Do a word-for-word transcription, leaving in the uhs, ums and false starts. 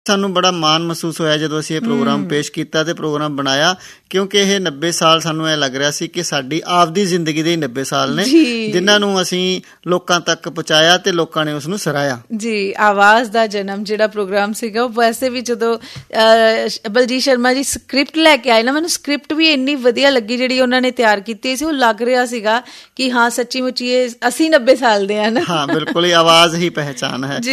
ਸਾਨੂੰ ਬੜਾ ਮਾਣ ਮਹਿਸੂਸ ਹੋਇਆ ਜਦੋਂ ਅਸੀਂ ਇਹ ਪ੍ਰੋਗਰਾਮ ਪੇਸ਼ ਕੀਤਾ ਤੇ ਪ੍ਰੋਗਰਾਮ ਬਣਾਇਆ, ਕਿਉਂਕਿ ਇਹ ਨੱਬੇ ਸਾਲ ਸਾਨੂੰ ਇਹ ਲੱਗ ਰਿਹਾ ਸੀ ਕਿ ਸਾਡੀ ਆਪਦੀ ਜ਼ਿੰਦਗੀ ਦੇ ਨੱਬੇ ਸਾਲ ਨੇ ਜਿਨ੍ਹਾਂ ਨੂੰ ਅਸੀਂ ਲੋਕਾਂ ਤੱਕ ਪਹੁੰਚਾਇਆ ਤੇ ਲੋਕਾਂ ਨੇ ਉਸਨੂੰ ਸਰਾਹਿਆ। ਜੀ, ਆਵਾਜ਼ ਦਾ ਜਨਮ ਜਿਹੜਾ ਪ੍ਰੋਗਰਾਮ ਸੀਗਾ, ਉਹ ਵੈਸੇ ਵੀ ਜਦੋਂ ਬਲਜੀਤ ਸ਼ਰਮਾ ਜੀ ਸਕ੍ਰਿਪਟ ਲੈ ਕੇ ਆਏ ਨਾ, ਮੈਨੂੰ ਸਕ੍ਰਿਪਟ ਵੀ ਇੰਨੀ ਵਧੀਆ ਲੱਗੀ ਜਿਹੜੀ ਉਹਨਾਂ ਨੇ ਤਿਆਰ ਕੀਤੀ ਸੀ। ਉਹ ਲੱਗ ਰਿਹਾ ਸੀਗਾ ਕਿ ਹਾਂ ਸੱਚੀ ਮੁੱਚੀ ਇਹ ਅਸੀਂ ਨੱਬੇ ਸਾਲ ਦੇ ਹਾਂ ਨਾ। ਹਾਂ ਬਿਲਕੁਲ, ਆਵਾਜ਼ ਹੀ ਪਹਿਚਾਨ ਹੈ।